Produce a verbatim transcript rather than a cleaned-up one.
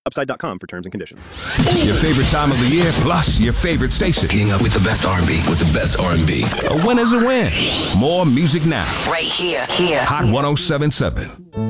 Upside dot com for terms and conditions. Your favorite time of the year, plus your favorite station. Getting up with the best R and B, with the best R and B. A win is a win. More music now. Right here, here. Hot one oh seven point seven.